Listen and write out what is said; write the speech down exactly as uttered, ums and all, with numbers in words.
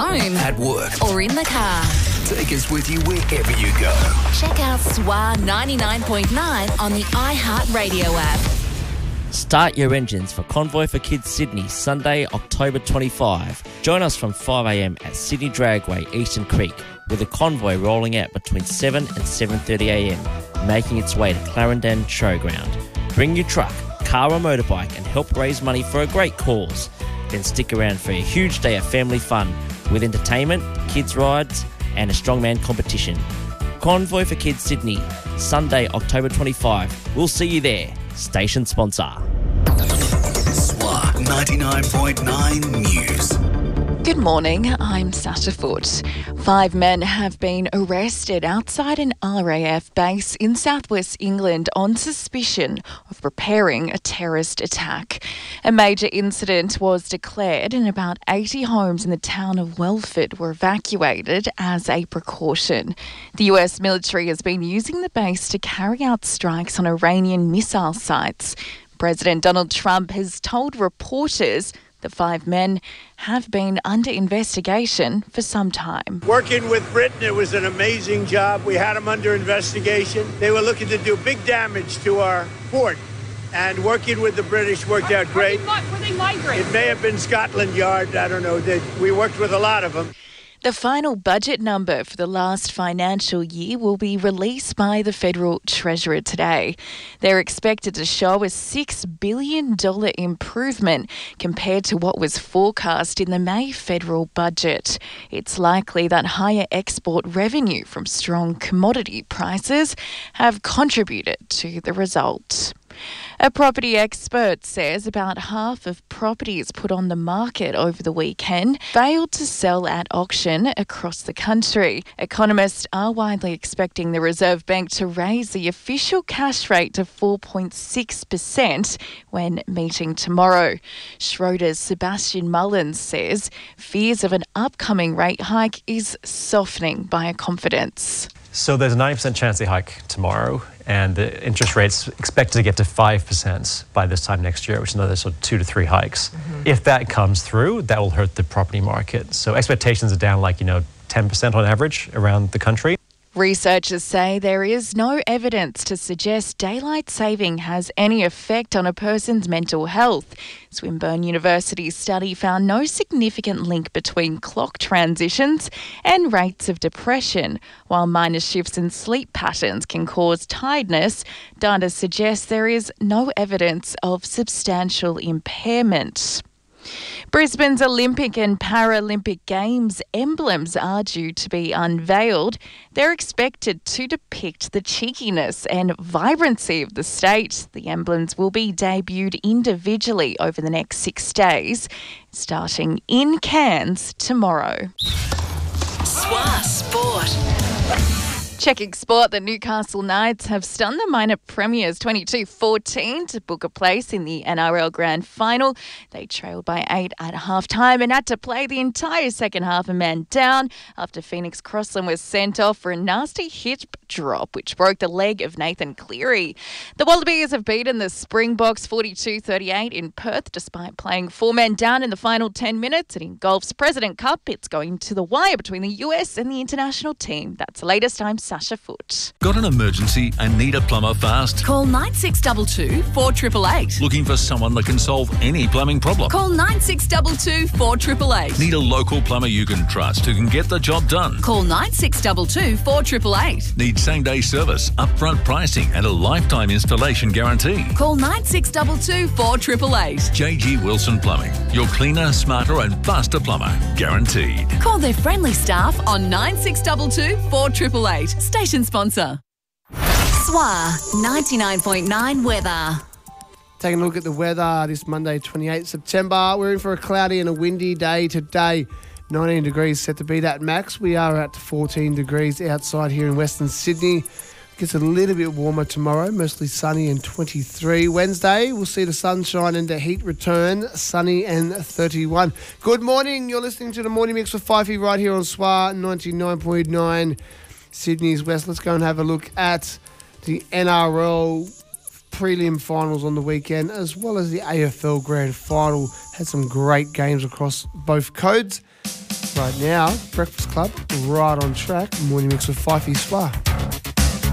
home, at work, or in the car. Take us with you wherever you go. Check out S W A ninety-nine point nine on the iHeartRadio app. Start your engines for Convoy for Kids Sydney, Sunday, October twenty-fifth. Join us from five a m at Sydney Dragway, Eastern Creek, with a convoy rolling out between seven and seven thirty a m, making its way to Clarendon Showground. Bring your truck, car or motorbike and help raise money for a great cause. Then stick around for a huge day of family fun with entertainment, kids rides and a strongman competition. Convoy for Kids Sydney, Sunday, October twenty-fifth. We'll see you there. Station sponsor. S W A ninety-nine point nine News. Good morning, I'm Sasha Foote. Five men have been arrested outside an R A F base in southwest England on suspicion of preparing a terrorist attack. A major incident was declared and about eighty homes in the town of Welford were evacuated as a precaution. The U S military has been using the base to carry out strikes on Iranian missile sites. President Donald Trump has told reporters the five men have been under investigation for some time. Working with Britain, it was an amazing job. We had them under investigation. They were looking to do big damage to our port. And working with the British worked out great. Were they migrants? It may have been Scotland Yard. I don't know. They, we worked with a lot of them. The final budget number for the last financial year will be released by the Federal Treasurer today. They're expected to show a six billion dollars improvement compared to what was forecast in the May federal budget. It's likely that higher export revenue from strong commodity prices have contributed to the result. A property expert says about half of properties put on the market over the weekend failed to sell at auction across the country. Economists are widely expecting the Reserve Bank to raise the official cash rate to four point six percent when meeting tomorrow. Schroders' Sebastian Mullins says fears of an upcoming rate hike is softening buyer confidence. So there's a ninety percent chance they hike tomorrow, and the interest rate's expected to get to five percent by this time next year, which is another sort of two to three hikes. Mm-hmm. If that comes through, that will hurt the property market. So expectations are down like, you know, ten percent on average around the country. Researchers say there is no evidence to suggest daylight saving has any effect on a person's mental health. Swinburne University's study found no significant link between clock transitions and rates of depression. While minor shifts in sleep patterns can cause tiredness, data suggests there is no evidence of substantial impairment. Brisbane's Olympic and Paralympic Games emblems are due to be unveiled. They're expected to depict the cheekiness and vibrancy of the state. The emblems will be debuted individually over the next six days, starting in Cairns tomorrow. S W A Sport. Checking sport, the Newcastle Knights have stunned the minor premiers twenty-two fourteen to book a place in the N R L Grand Final. They trailed by eight at half-time and had to play the entire second half a man down after Phoenix Crossland was sent off for a nasty hip drop, which broke the leg of Nathan Cleary. The Wallabies have beaten the Springboks forty-two thirty-eight in Perth despite playing four men down in the final ten minutes. And in golf's President Cup, it's going to the wire between the U S and the international team. That's the latest. I'm Sasha Foote. Got an emergency and need a plumber fast? Call nine six two two, four eight eight eight. Looking for someone that can solve any plumbing problem? Call nine six two two, four eight eight eight. Need a local plumber you can trust who can get the job done? Call nine six two two, four eight eight eight. Need same-day service, upfront pricing and a lifetime installation guarantee? Call nine six two two, four eight eight eight. J G Wilson Plumbing. Your cleaner, smarter and faster plumber. Guaranteed. Call their friendly staff on nine six two two, four eight eight eight. Station sponsor. S W A ninety-nine point nine weather. Taking a look at the weather this Monday, twenty-eighth September. We're in for a cloudy and a windy day today. nineteen degrees set to be that max. We are at fourteen degrees outside here in Western Sydney. Gets a little bit warmer tomorrow, mostly sunny and twenty-three. Wednesday, we'll see the sunshine and the heat return, sunny and thirty-one. Good morning. You're listening to the Morning Mix with Fifey right here on S W A ninety-nine point nine Sydney's West. Let's go and have a look at the N R L prelim finals on the weekend, as well as the A F L Grand Final. Had some great games across both codes. Right now, Breakfast Club, right on track. Morning Mix with Fifey Swa.